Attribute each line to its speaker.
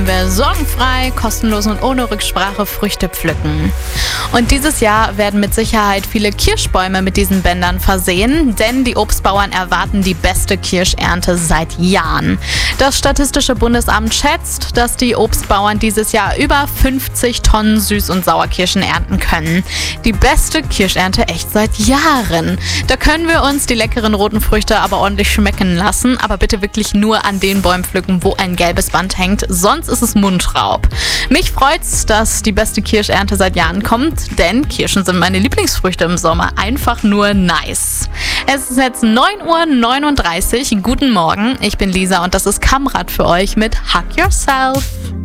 Speaker 1: wir sorgenfrei, kostenlos und ohne Rücksprache Früchte pflücken. Und dieses Jahr werden mit Sicherheit viele Kirschbäume mit diesen Bändern versehen, denn die Obstbauern erwarten die beste Kirschernte seit Jahren. Das Statistische Bundesamt schätzt, dass die Obstbauern dieses Jahr über 50 Tonnen Süß- und Sauerkirschen ernten können. Die beste Kirschernte echt seit Jahren. Da können wir uns die leckeren roten Früchte aber ordentlich schmecken lassen, aber bitte wirklich nur an den Bäumen pflücken, wo ein gelbes Band hängt, sonst ist es Mundraub. Mich freut's, dass die beste Kirschernte seit Jahren kommt, denn Kirschen sind meine Lieblingsfrüchte im Sommer. Einfach nur nice. Es ist jetzt 9:39 Uhr. Guten Morgen, ich bin Lisa und das ist Kamrat für euch mit Hug Yourself.